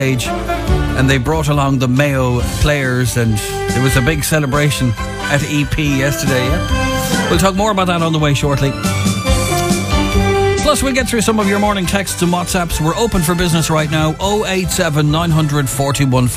stage, and they brought along the Mayo players, and there was a big celebration at EP yesterday. Yeah? We'll talk more about that on the way shortly. Plus, we'll get through some of your morning texts and WhatsApps. We're open for business right now. 087 900 41